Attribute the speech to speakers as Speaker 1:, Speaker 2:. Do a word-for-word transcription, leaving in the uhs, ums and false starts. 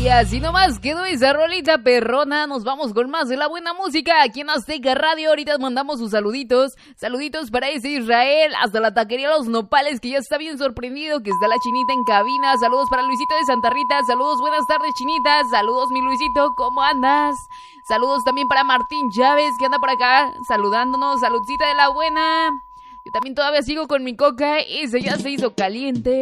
Speaker 1: Y así nomás quedó esa rolita perrona. Nos vamos con más de la buena música aquí en Azteca Radio. Ahorita mandamos sus saluditos. Saluditos para ese Israel, hasta la taquería Los Nopales, que ya está bien sorprendido, que está la Chinita en cabina. Saludos para Luisito de Santa Rita. Saludos, buenas tardes, Chinita. Saludos, mi Luisito, ¿cómo andas? Saludos también para Martín Chávez, que anda por acá saludándonos. Saludcita de la buena. Yo también todavía sigo con mi coca. Ese ya se hizo caliente.